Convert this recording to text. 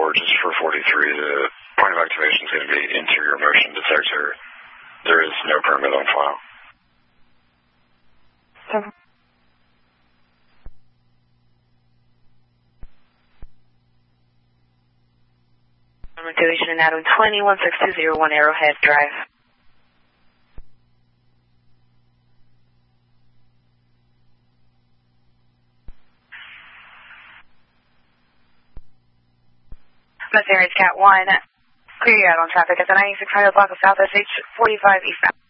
just for 43, the point of activation is going to be interior motion detector. There is no permit on file. Division in Adam 20-16201 Arrowhead Drive. Mercedes Cat 1, clear you out on traffic at the 9600 block of Southwest H45 eastbound.